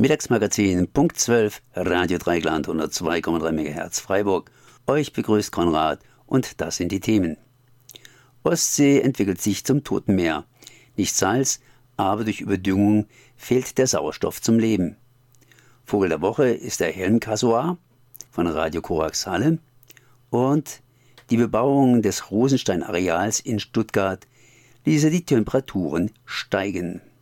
Mittagsmagazin, Punkt 12, Radio Dreigland, 102,3 MHz Freiburg. Euch begrüßt Konrad und das sind die Themen. Ostsee entwickelt sich zum Toten Meer. Nicht Salz, aber durch Überdüngung fehlt der Sauerstoff zum Leben. Vogel der Woche ist der Helmkasuar von Radio Korax Halle und die Bebauung des Rosenstein-Areals in Stuttgart ließe die Temperaturen steigen.